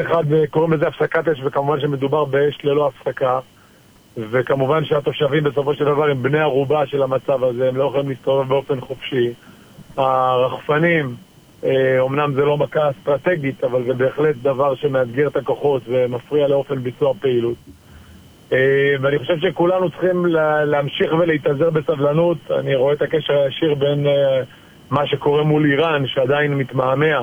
אחד קוראים לזה הפסקת אש, וכמובן שמדובר באש ללא הפסקה, וכמובן שהתושבים בסופו של דבר הם בני ערובה של המצב הזה, הם לא יכולים להסתובב באופן חופשי. הרחפנים, אמנם זה לא מכה אסטרטגית, אבל זה בהחלט דבר שמאתגר את הכוחות ומפריע לאופן ביצוע פעילות. ואני חושב שכולנו צריכים להמשיך ולהתאזר בסבלנות. אני רואה את הקשר הישיר בין מה שקורה מול איראן, שעדיין מתמהמה,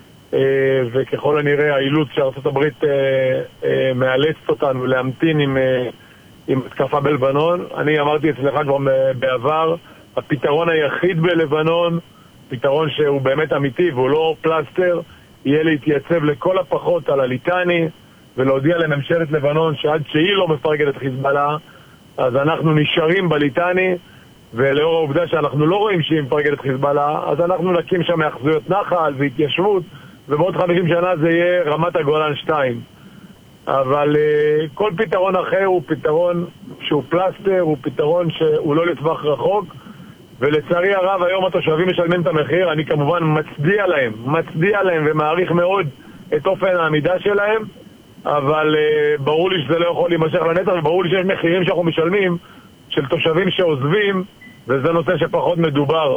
וככל הנראה האילוץ שארצות הברית מאלצת אותנו להמתין עם התקפה בלבנון. אני אמרתי אצלך כבר בעבר, הפתרון היחיד בלבנון, פתרון שהוא באמת אמיתי והוא לא פלסטר, יהיה להתייצב לכל הפחות על הליטני ולהודיע לממשלת לבנון שעד שהיא לא מפרגת את חיזבאללה, אז אנחנו נשארים בליטני, ולאור העובדה שאנחנו לא רואים שהיא מפרגת את חיזבאללה, אז אנחנו נקים שם מאחזויות נחל והתיישבות, ובעוד 50 שנה זה יהיה רמת הגולן 2. אבל כל פתרון אחר הוא פתרון שהוא פלסטר, הוא פתרון שהוא לא לטווח רחוק, ולצערי הרב היום התושבים משלמים את המחיר. אני כמובן מצדיע להם ומעריך מאוד את אופן העמידה שלהם, אבל ברור לי שזה לא יכול להימשך לנצח, וברור לי שיש מחירים שאנחנו משלמים של תושבים שעוזבים, וזה נושא שפחות מדובר.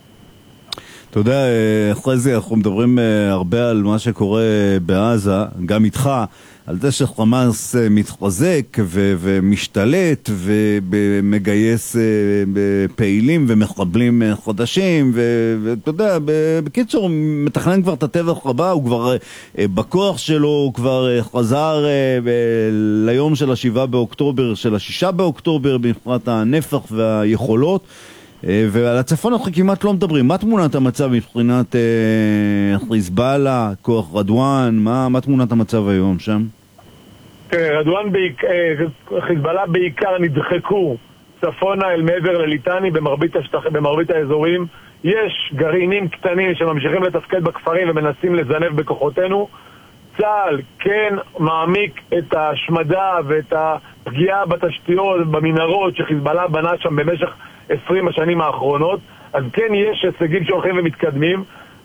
אתה יודע, אחרי זה אנחנו מדברים הרבה על מה שקורה בעזה, גם איתך, על זה שחמאס מתחזק ומשתלט ומגייס פעילים ומחבלים חדשים, ואתה יודע, בקיצור, מתכנן כבר את הטבח הבא, הוא כבר בכוח שלו, הוא כבר חזר ליום של ה7 באוקטובר, של ה6 באוקטובר, בפרט הנפח והיכולות, ועל הצפון אנחנו כמעט לא מדברים. מה תמונת המצב מבחינת חיזבאללה, כוח רדואן? מה תמונת המצב היום שם? רדואן חיזבאללה בעיקר נדחקו צפונה אל מעבר לליטני במרבית האזורים. יש גרעינים קטנים שממשיכים לתפקד בכפרים ומנסים לזנב בכוחותינו. צה"ל כן מעמיק את ההשמדה ואת הפגיעה בתשתיות, במנהרות שחיזבאללה בנה שם במשך 20 השנים האחרונות. אז כן יש הישגים שהולכים ומתקדמים,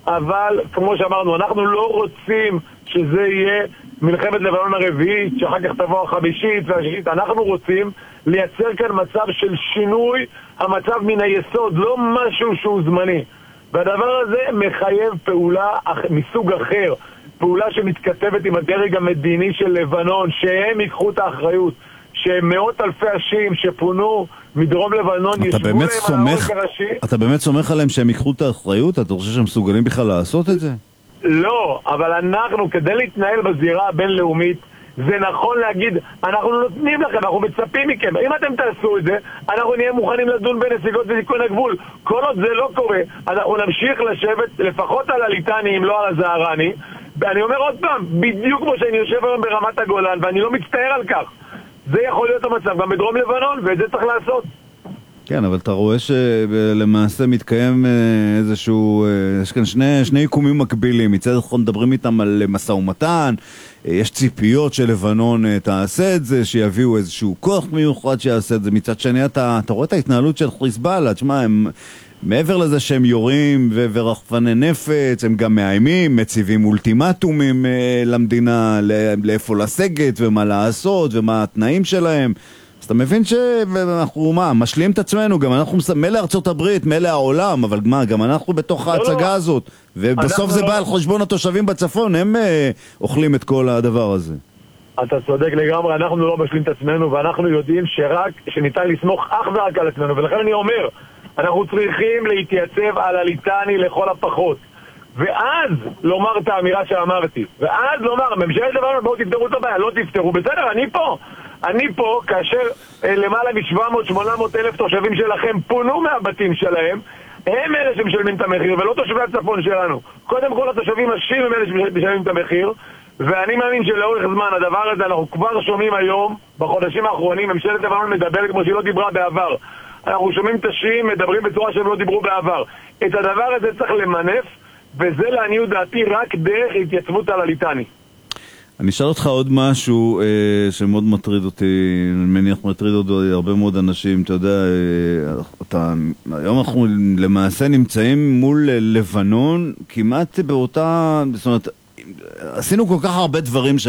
אבל כמו שאמרנו, אנחנו לא רוצים שזה יהיה מלחמת לבנון הרביעית, שאחר כך תבוא החמישית והשישית. אנחנו רוצים לייצר כאן מצב של שינוי המצב מן היסוד, לא משהו שהוא זמני. והדבר הזה מחייב פעולה מסוג אחר, פעולה שמתכתבת עם הדרג המדיני של לבנון, שהם ייקחו את האחריות, שמאות אלפי אנשים שפונו מדרום לבנון ישבו להם על העורק הראשי. אתה באמת סומך עליהם שהם ייקחו את האחריות? אתה חושב שהם מסוגלים בכלל לעשות את זה? לא, אבל אנחנו, כדי להתנהל בזירה הבינלאומית, זה נכון להגיד, אנחנו נותנים לכם, אנחנו מצפים מכם. אם אתם תעשו את זה, אנחנו נהיה מוכנים לדון בנסיגות ותיקון הגבול. כל עוד זה לא קורה, אנחנו נמשיך לשבת לפחות על הליטני, אם לא על הזהרני. ואני אומר עוד פעם, בדיוק כמו שאני יושב היום ברמת הגולן, ואני לא מצטער על כך. זה יכול להיות המצב גם בדרום לבנון, ואת זה צריך לעשות. כן, אבל אתה רואה שלמעשה מתקיים איזשהו, יש כאן שני יקומים מקבילים. מצד אחד מדברים איתם על משא ומתן, יש ציפיות שלבנון תעשה את זה, שיביאו איזשהו כוח מיוחד שיעשה את זה. מצד שני אתה רואה את ההתנהלות של חיזבאללה, תשמע, הם מעבר לזה שהם יורים ורחפני נפץ, הם גם מאיימים, מציבים אולטימטומים למדינה, לאיפה לסגת ומה לעשות ומה התנאים שלהם. אז אתה מבין שאנחנו משלים את עצמנו, גם אנחנו מלא ארצות הברית, מלא העולם, אבל גם אנחנו בתוך ההצגה הזאת, ובסוף זה בא על חשבון התושבים בצפון, הם אוכלים את כל הדבר הזה. אתה צודק לגמרי, אנחנו לא משלים את עצמנו, ואנחנו יודעים שניתן לסמוך אך ורק על עצמנו, ולכן אני אומר, אנחנו צריכים להתייצב על הליטני לכל הפחות, ואז לומר את האמירה שאמרתי, ואז לומר, ממשלת לבנון, בואו תפתרו את הבעיה, לא תפתרו, בסדר, אני פה כאשר למעלה מ-700-800 אלף תושבים שלכם פונו מהבתים שלהם, הם אלה שמשלמים את המחיר ולא תושבי הצפון שלנו. קודם כל התושבים השיעים הם אלה שמשלמים את המחיר, ואני מאמין שלאורך זמן הדבר הזה אנחנו כבר שומעים היום, בחודשים האחרונים, ממשלת לבנון מדברת כמו שהיא לא דיברה בעבר. אנחנו שומעים את השיעים מדברים בצורה שהם לא דיברו בעבר. את הדבר הזה צריך למנף, וזה לעניות דעתי רק דרך התייצבות על הליטני. אני אשאל אותך עוד משהו שמאוד מטריד אותי, אני מניח מטריד עוד הרבה מאוד אנשים. אתה יודע, היום אנחנו למעשה נמצאים מול לבנון כמעט באותה, זאת אומרת, עשינו כל כך הרבה דברים